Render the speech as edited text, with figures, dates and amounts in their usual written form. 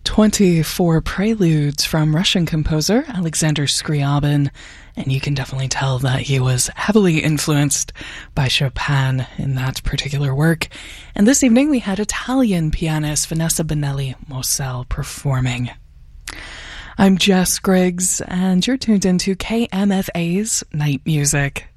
24 preludes from Russian composer Alexander Scriabin, and you can definitely tell that he was heavily influenced by Chopin in that particular work. And this evening we had Italian pianist Vanessa Bonelli Mosel performing. I'm Jess Griggs, and you're tuned into KMFA's Night Music.